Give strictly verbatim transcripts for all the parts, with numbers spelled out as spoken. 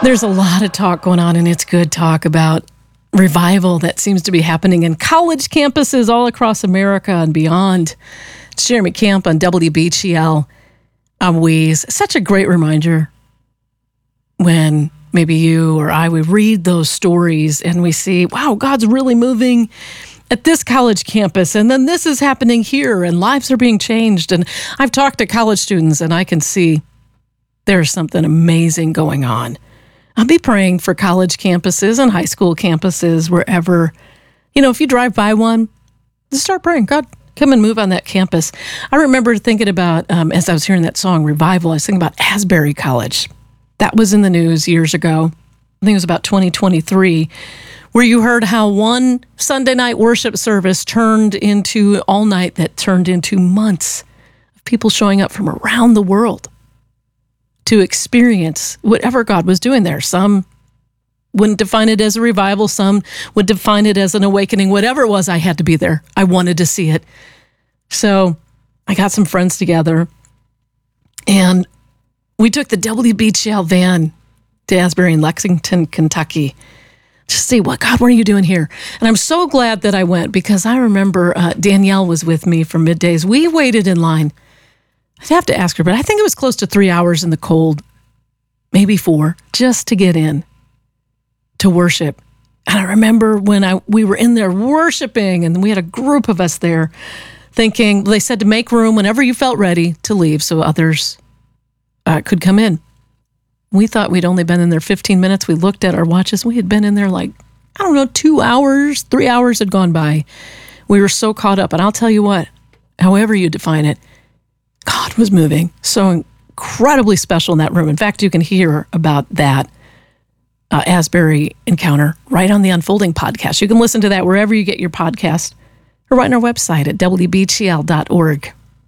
There's a lot of talk going on, and it's good talk about revival that seems to be happening in college campuses all across America and beyond. It's Jeremy Camp on W B G L on Weez. Such a great reminder when maybe you or I, we read those stories and we see, wow, God's really moving at this college campus, and then this is happening here, and lives are being changed. And I've talked to college students, and I can see there's something amazing going on. I'll be praying for college campuses and high school campuses, wherever, you know, if you drive by one, just start praying, God, come and move on that campus. I remember thinking about, um, as I was hearing that song, Revival, I was thinking about Asbury College. That was in the news years ago. I think it was about twenty twenty-three, where you heard how one Sunday night worship service turned into all night that turned into months of people showing up from around the world to experience whatever God was doing there. Some wouldn't define it as a revival. Some would define it as an awakening. Whatever it was, I had to be there. I wanted to see it. So I got some friends together, and we took the W B G L van to Asbury in Lexington, Kentucky, to see what, God, what are you doing here? And I'm so glad that I went, because I remember uh, Danielle was with me for middays. We waited in line. I'd have to ask her, but I think it was close to three hours in the cold, maybe four, just to get in to worship. And I remember when I we were in there worshiping, and we had a group of us there thinking, they said to make room whenever you felt ready to leave so others uh, could come in. We thought we'd only been in there fifteen minutes. We looked at our watches. We had been in there like, I don't know, two hours, three hours had gone by. We were so caught up. And I'll tell you what, however you define it, God was moving. So incredibly special in that room. In fact, you can hear about that uh, Asbury encounter right on the Unfolding podcast. You can listen to that wherever you get your podcast, or right on our website at W B G L dot org.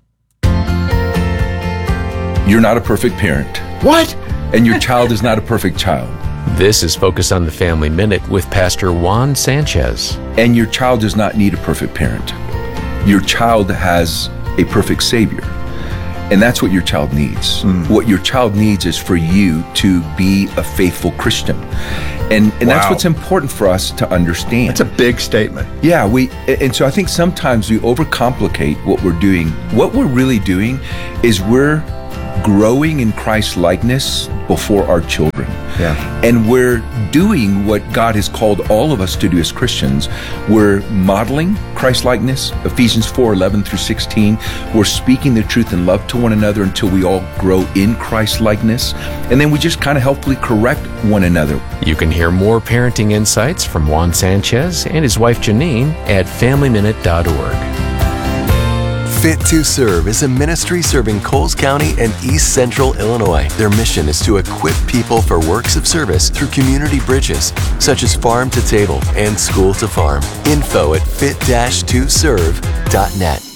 You're not a perfect parent. What? And your child is not a perfect child. This is Focus on the Family Minute with Pastor Juan Sanchez. And your child does not need a perfect parent. Your child has a perfect Savior. And that's what your child needs. Mm. What your child needs is for you to be a faithful Christian. And, and wow. that's what's important for us to understand. That's a big statement. Yeah, we and so I think sometimes we overcomplicate what we're doing. What we're really doing is we're growing in Christ's likeness before our children. Yeah. And we're doing what God has called all of us to do as Christians. We're modeling Christ likeness, Ephesians four, eleven through sixteen. We're speaking the truth in love to one another until we all grow in Christ likeness. And then we just kind of helpfully correct one another. You can hear more parenting insights from Juan Sanchez and his wife Janine at family minute dot org. Fit to Serve is a ministry serving Coles County and East Central Illinois. Their mission is to equip people for works of service through community bridges, such as farm to table and school to farm. Info at fit dash to serve dot net.